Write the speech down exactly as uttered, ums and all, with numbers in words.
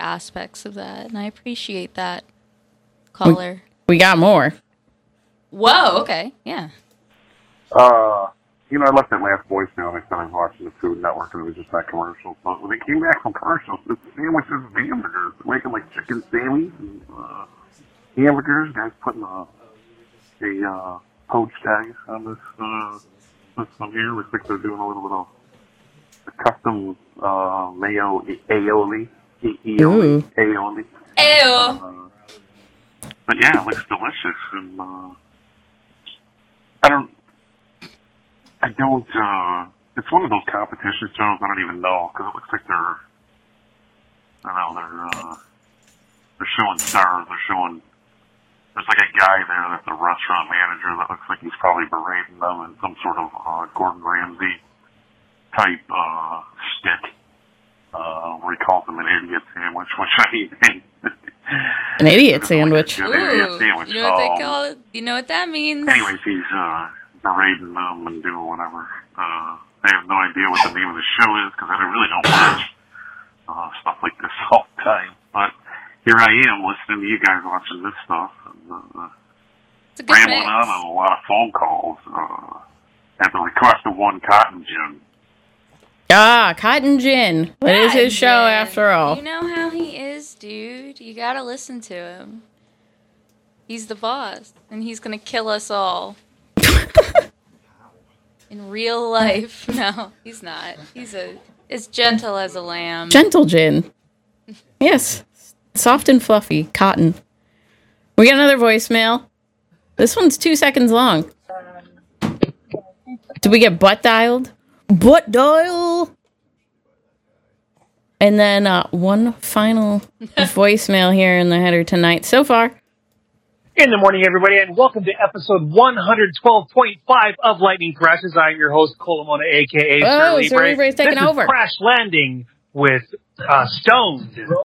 aspects of that, and I appreciate that, caller. We, we got more. Whoa, okay, yeah. Uh, you know, I left that last voicemail and I said I was watching the Food Network and it was just that commercial. But when they came back from commercials, it's sandwiches and hamburgers. They're making like chicken Sammies and uh, hamburgers. Guys putting a, a uh, poached egg on this, uh, this one here. Looks like they're doing a little bit of a custom uh, mayo aioli. Aioli. Aioli. Ew. Uh, but yeah, it looks delicious. And uh, I don't... I don't, uh, it's one of those competition shows I don't even know, because it looks like they're, I don't know, they're, uh, they're showing stars, they're showing, there's like a guy there that's a restaurant manager that looks like he's probably berating them in some sort of, uh, Gordon Ramsay type, uh, stick, uh, where he calls them an idiot sandwich, which I mean, an idiot sandwich. Ooh, idiot sandwich. you know what um, they call it? You know what that means? Anyways, he's, uh, berating them and doing whatever. Uh, I have no idea what the name of the show is because I really don't watch uh, stuff like this all the time. But here I am listening to you guys watching this stuff and uh, It's a good rambling mix. on on a lot of phone calls uh, at the request of one Cotton Gin. Ah, Cotton Gin. It is his show Cotton Gin. after all. You know how he is, dude. You gotta listen to him. He's the boss, and he's gonna kill us all. In real life, no, he's not. He's a as gentle as a lamb. Gentle Gin. Yes. Soft and fluffy. Cotton. We got another voicemail. This one's two seconds long. Did we get butt dialed? Butt dial! And then uh, one final voicemail here in the header tonight. So far. In the morning, everybody, and welcome to episode one twelve point five of Lightning Crashes. I'm your host, Colomona, a k a. Oh, Sir Sir Libre. Libre's taking this over. Is Crash Landing with uh, Stoned.